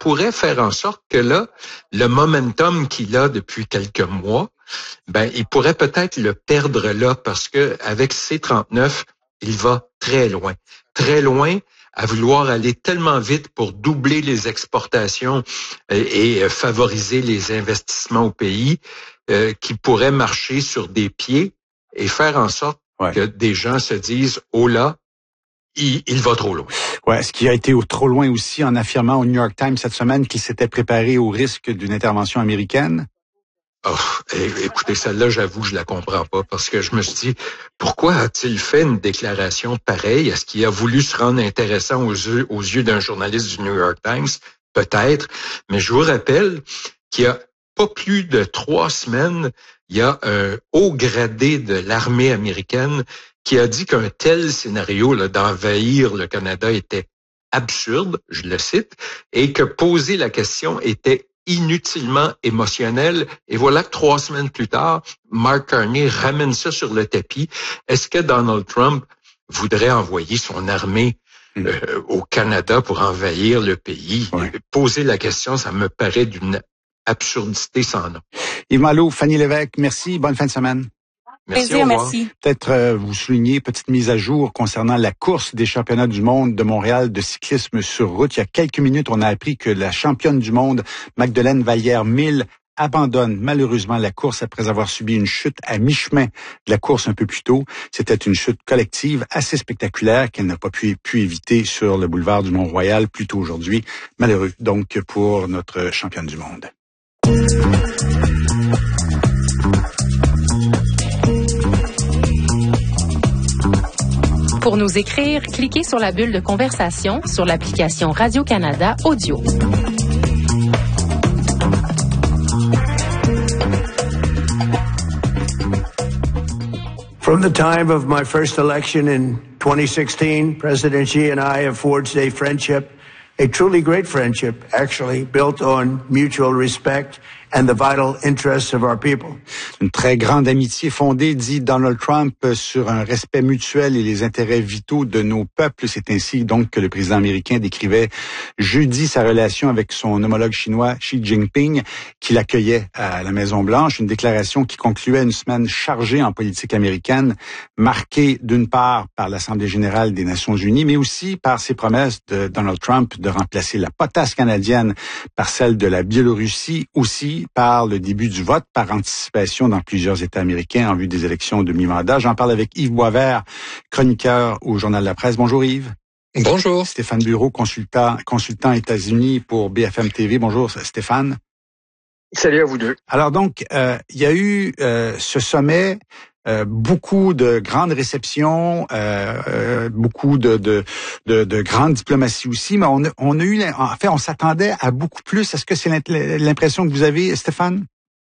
pourrait faire en sorte que là, le momentum qu'il a depuis quelques mois, il pourrait peut-être le perdre là parce que avec C-39, il va très loin à vouloir aller tellement vite pour doubler les exportations et favoriser les investissements au pays qui pourrait marcher sur des pieds et faire en sorte que des gens se disent « Oh là, il va trop loin ». Ouais, ce qui a été trop loin aussi en affirmant au New York Times cette semaine qu'il s'était préparé au risque d'une intervention américaine. Oh, écoutez, celle-là, j'avoue, je la comprends pas parce que je me suis dit, pourquoi a-t-il fait une déclaration pareille? Est-ce qu'il a voulu se rendre intéressant aux yeux d'un journaliste du New York Times? Peut-être. Mais je vous rappelle qu'il y a pas plus de 3 semaines, il y a un haut gradé de l'armée américaine qui a dit qu'un tel scénario là, d'envahir le Canada était absurde, je le cite, et que poser la question était inutilement émotionnel. Et voilà que 3 semaines plus tard, Mark Carney ramène ça sur le tapis. Est-ce que Donald Trump voudrait envoyer son armée au Canada pour envahir le pays? Poser la question, ça me paraît d'une absurdité sans nom. Yves Malo, Fanny Lévesque, merci. Bonne fin de semaine. Merci, au revoir. Merci. Peut-être vous souligner, petite mise à jour concernant la course des championnats du monde de Montréal de cyclisme sur route. Il y a quelques minutes, on a appris que la championne du monde, Magdeleine Vallière-Mille, abandonne malheureusement la course après avoir subi une chute à mi-chemin de la course un peu plus tôt. C'était une chute collective assez spectaculaire qu'elle n'a pas pu éviter sur le boulevard du Mont-Royal plus tôt aujourd'hui. Malheureux donc pour notre championne du monde. Pour nous écrire, cliquez sur la bulle de conversation sur l'application Radio-Canada Audio. From the time of my first election in 2016, President Xi and I have forged a friendship, a truly great friendship, actually, built on mutual respect and the vital interests of our people. Une très grande amitié fondée, dit Donald Trump, sur un respect mutuel et les intérêts vitaux de nos peuples. C'est ainsi donc que le président américain décrivait jeudi sa relation avec son homologue chinois Xi Jinping, qui l'accueillait à la Maison-Blanche. Une déclaration qui concluait une semaine chargée en politique américaine, marquée d'une part par l'Assemblée générale des Nations unies, mais aussi par ses promesses de Donald Trump de remplacer la potasse canadienne par celle de la Biélorussie, aussi par le début du vote par anticipation dans plusieurs États américains en vue des élections de mi-mandat. J'en parle avec Yves Boisvert, chroniqueur au Journal de la Presse. Bonjour Yves. Bonjour. Stéphane Bureau, consultant États-Unis pour BFM TV. Bonjour Stéphane. Salut à vous deux. Alors donc, il y a eu ce sommet, beaucoup de grandes réceptions, beaucoup de grandes diplomaties aussi, mais on a eu, en fait, on s'attendait à beaucoup plus. Est-ce que c'est l'impression que vous avez, Stéphane?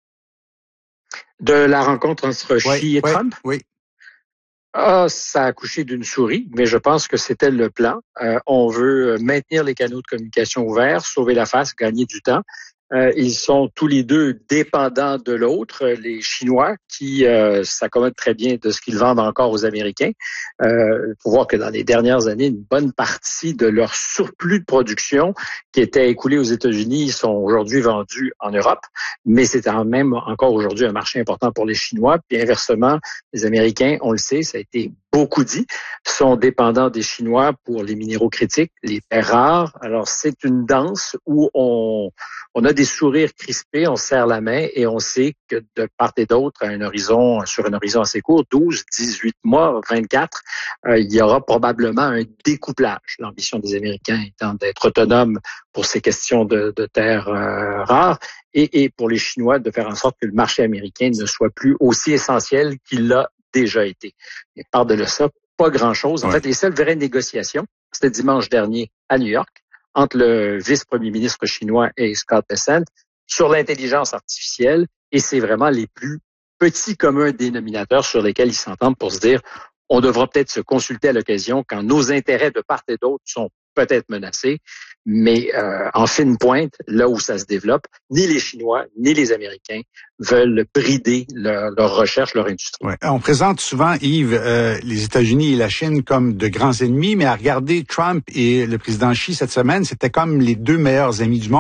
De la rencontre entre Xi et Trump? Oui. Ça a accouché d'une souris, mais je pense que c'était le plan. On veut maintenir les canaux de communication ouverts, sauver la face, gagner du temps. Ils sont tous les deux dépendants de l'autre, les Chinois, qui s'accommodent très bien de ce qu'ils vendent encore aux Américains. Il faut voir que dans les dernières années, une bonne partie de leur surplus de production qui était écoulé aux États-Unis sont aujourd'hui vendus en Europe, mais c'est même encore aujourd'hui un marché important pour les Chinois. Puis inversement, les Américains, on le sait, ça a été beaucoup dit, sont dépendants des Chinois pour les minéraux critiques, les terres rares. Alors, c'est une danse où on a des sourires crispés, on serre la main et on sait que de part et d'autre, sur un horizon assez court, 12, 18 mois, 24, il y aura probablement un découplage. L'ambition des Américains étant d'être autonomes pour ces questions de terres rares et pour les Chinois de faire en sorte que le marché américain ne soit plus aussi essentiel qu'il l'a déjà été. Et par-delà ça, pas grand-chose. En fait, les seules vraies négociations, c'était dimanche dernier à New York, entre le vice-premier ministre chinois et Scott Bessent, sur l'intelligence artificielle, et c'est vraiment les plus petits communs dénominateurs sur lesquels ils s'entendent pour se dire on devra peut-être se consulter à l'occasion quand nos intérêts de part et d'autre sont peut-être menacés, mais en fine pointe, là où ça se développe, ni les Chinois, ni les Américains veulent brider leur recherche, leur industrie. Ouais. On présente souvent, Yves, les États-Unis et la Chine comme de grands ennemis, mais à regarder Trump et le président Xi cette semaine, c'était comme les deux meilleurs amis du monde.